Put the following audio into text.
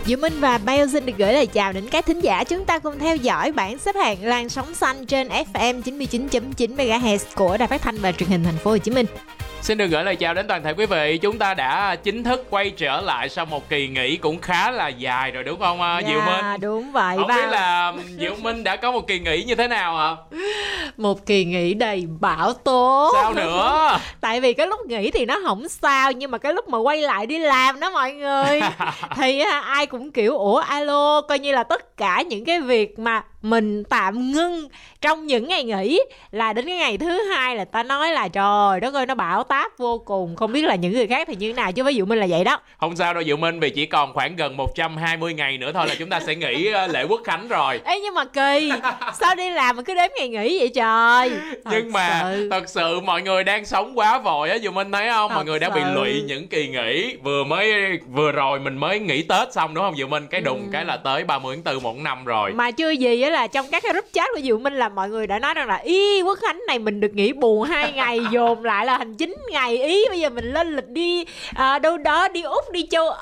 Diệu Minh và Bio xin được gửi lời chào đến các thính giả. Chúng ta cùng theo dõi bảng xếp hạng làn sóng xanh trên FM 99.9 MHz của Đài Phát thanh và Truyền hình Thành phố Hồ Chí Minh. Xin được gửi lời chào đến toàn thể quý vị. Chúng ta đã chính thức quay trở lại sau một kỳ nghỉ cũng khá là dài rồi đúng không Diệu Minh? Đúng vậy. Không biết là Diệu Minh đã có một kỳ nghỉ như thế nào hả? Một kỳ nghỉ đầy bão tố. Sao nữa? Tại vì cái lúc nghỉ thì nó không sao, nhưng mà cái lúc mà quay lại đi làm đó mọi người thì ai cũng kiểu ủa alo, coi như là tất cả những cái việc mà mình tạm ngưng trong những ngày nghỉ là đến cái ngày thứ hai là ta nói là trời đất ơi nó bão táp vô cùng. Không biết là những người khác thì như thế nào, chứ với Diệu Minh là vậy đó. Không sao đâu Diệu Minh, vì chỉ còn khoảng gần 120 ngày nữa thôi là chúng ta sẽ nghỉ lễ Quốc Khánh rồi. Ê nhưng mà kỳ, sao đi làm mà cứ đếm ngày nghỉ vậy trời. Nhưng mà thật sự mọi người đang sống quá vội á Diệu Minh thấy không? Mọi người đã bị lụy những kỳ nghỉ. Vừa rồi mình mới nghỉ Tết xong đúng không Diệu Minh? Cái đùng cái là tới 30 tháng 4 một năm rồi. Mà chưa gì á là trong các cái group chat của Diệu Minh là mọi người đã nói rằng là ý Quốc Khánh này mình được nghỉ bù 2 ngày dồn lại là thành 9 ngày. Ý bây giờ mình lên lịch đi đâu đó, đi Úc, đi châu